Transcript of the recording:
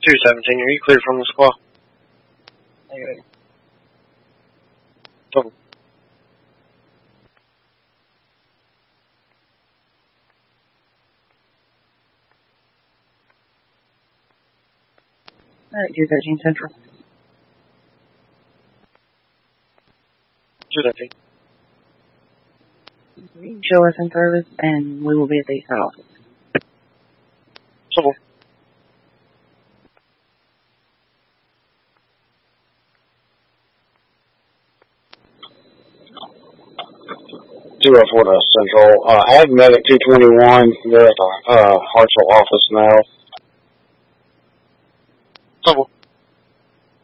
217, are you clear from the squad? Okay. Double. Alright, 213 Central. 217. Show us in service, and we will be at the East Side office. Double. Central. Ag Medic 221. They're at the Hartsville office now.